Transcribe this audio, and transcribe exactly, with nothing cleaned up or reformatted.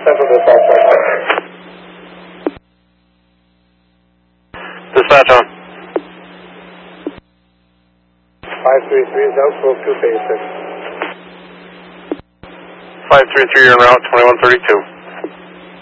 Central Dispatch right now. Dispatch on. five three three is out, twelve two phase six. five three three, you're en route, twenty-one thirty-two.